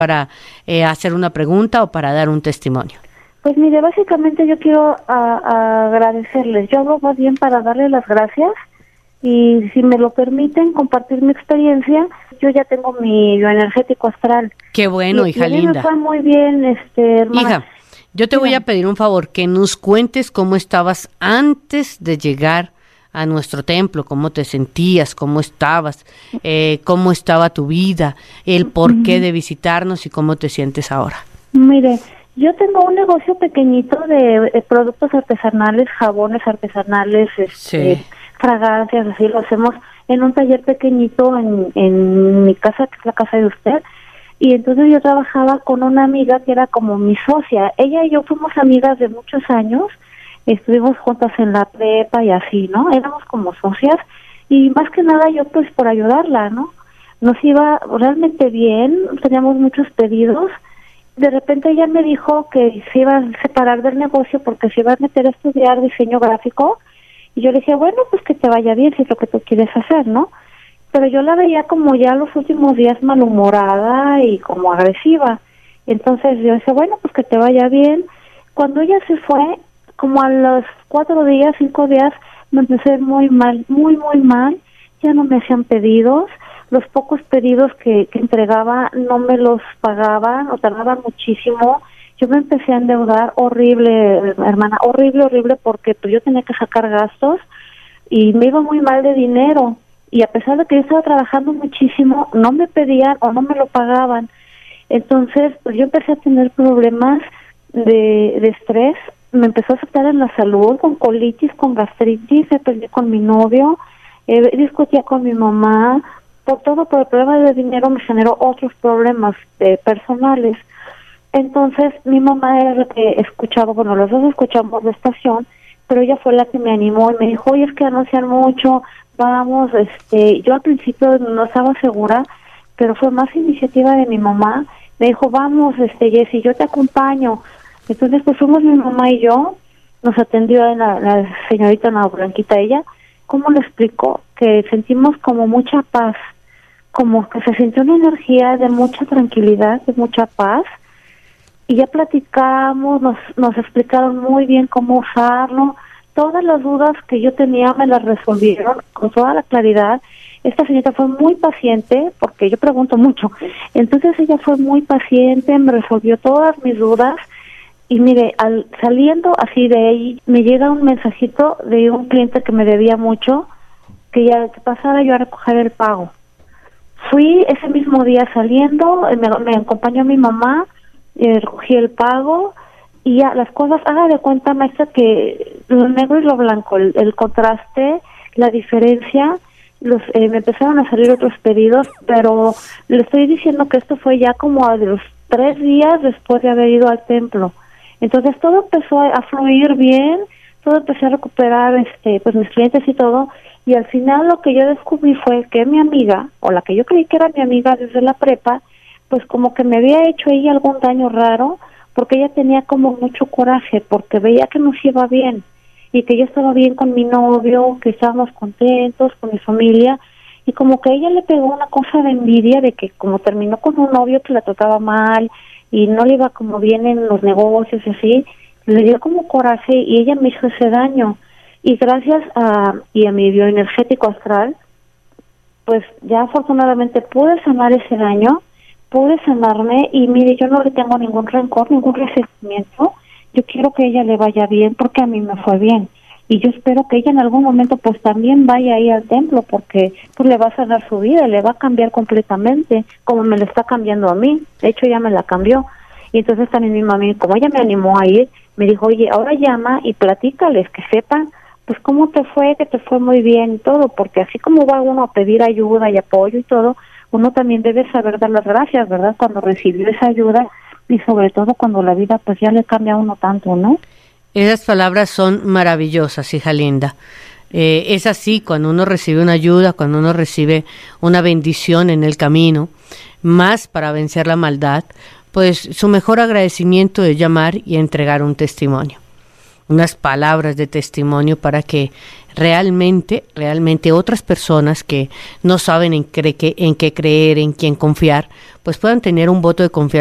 para hacer una pregunta o para dar un testimonio. Pues mire, básicamente yo quiero agradecerles. Yo hablo más bien para darles las gracias y si me lo permiten compartir mi experiencia. Yo ya tengo mi bioenergético astral. Qué bueno, hija linda. Y a mí me fue muy bien, hermana. Hija, yo te voy a pedir un favor, que nos cuentes cómo estabas antes de llegar a nuestro templo, cómo te sentías, cómo estabas, cómo estaba tu vida, el porqué de visitarnos y cómo te sientes ahora. Mire, yo tengo un negocio pequeñito de productos artesanales, jabones artesanales, fragancias, así lo hacemos en un taller pequeñito en mi casa, que es la casa de usted. Y entonces yo trabajaba con una amiga que era como mi socia. Ella y yo fuimos amigas de muchos años, estuvimos juntas en la prepa y así, ¿no? Éramos como socias y más que nada yo pues por ayudarla, ¿no? Nos iba realmente bien, teníamos muchos pedidos. De repente ella me dijo que se iba a separar del negocio porque se iba a meter a estudiar diseño gráfico y yo le decía, bueno, pues que te vaya bien si es lo que tú quieres hacer, ¿no? Pero yo la veía como ya los últimos días malhumorada y como agresiva. Entonces yo decía, bueno, pues que te vaya bien. Cuando ella se fue, como a los 4 días, 5 días, me empecé muy mal, muy mal. Ya no me hacían pedidos. Los pocos pedidos que entregaba no me los pagaban o tardaban muchísimo. Yo me empecé a endeudar horrible, hermana, horrible, porque pues yo tenía que sacar gastos y me iba muy mal de dinero. Y a pesar de que yo estaba trabajando muchísimo, no me pedían o no me lo pagaban. Entonces, pues yo empecé a tener problemas de estrés. Me empezó a afectar en la salud, con colitis, con gastritis, me peleé con mi novio, discutía con mi mamá. Por el problema de dinero me generó otros problemas personales. Entonces, mi mamá era la que escuchaba, bueno, los dos escuchamos la estación, pero ella fue la que me animó y me dijo, oye, es que anuncian mucho, vamos, yo al principio no estaba segura, pero fue más iniciativa de mi mamá. Me dijo, vamos, Jessy, yo te acompaño. Entonces, pues fuimos mi mamá y yo, nos atendió la señorita Ana Blanquita, ella, ¿cómo le explicó? Que sentimos como mucha paz, como que se sintió una energía de mucha tranquilidad, de mucha paz, y ya platicamos, nos explicaron muy bien cómo usarlo. Todas las dudas que yo tenía me las resolvieron con toda la claridad. Esta señorita fue muy paciente, porque yo pregunto mucho. Entonces ella fue muy paciente, me resolvió todas mis dudas. Y mire, saliendo así de ahí, me llega un mensajito de un cliente que me debía mucho, que pasara yo a recoger el pago. Fui ese mismo día saliendo, me acompañó mi mamá, recogí el pago, y ya las cosas, haga de cuenta, maestra, que lo negro y lo blanco, el contraste, la diferencia, me empezaron a salir otros pedidos, pero le estoy diciendo que esto fue ya como a los 3 días después de haber ido al templo. Entonces todo empezó a fluir bien, todo empecé a recuperar pues mis clientes y todo, y al final lo que yo descubrí fue que mi amiga, o la que yo creí que era mi amiga desde la prepa, pues como que me había hecho ella algún daño raro, porque ella tenía como mucho coraje, porque veía que nos iba bien, y que yo estaba bien con mi novio, que estábamos contentos con mi familia, y como que a ella le pegó una cosa de envidia de que como terminó con un novio que la trataba mal, y no le iba como bien en los negocios y así, le dio como coraje y ella me hizo ese daño. Y gracias a mi bioenergético astral, pues ya afortunadamente pude sanar ese daño, pude sanarme y mire, yo no le tengo ningún rencor, ningún resentimiento. Yo quiero que a ella le vaya bien porque a mí me fue bien. Y yo espero que ella en algún momento pues también vaya ahí al templo porque pues le va a sanar su vida, le va a cambiar completamente como me lo está cambiando a mí. De hecho ya me la cambió. Y entonces también mi mami, como ella me animó a ir, me dijo, oye, ahora llama y platícales, que sepan pues cómo te fue, que te fue muy bien y todo, porque así como va uno a pedir ayuda y apoyo y todo, uno también debe saber dar las gracias, ¿verdad? Cuando recibió esa ayuda y sobre todo cuando la vida pues ya le cambia a uno tanto, ¿no? Esas palabras son maravillosas, hija linda. Es así, cuando uno recibe una ayuda, cuando uno recibe una bendición en el camino, más para vencer la maldad, pues su mejor agradecimiento es llamar y entregar un testimonio. unas palabras de testimonio para que realmente otras personas que no saben en qué creer, en quién confiar, pues puedan tener un voto de confianza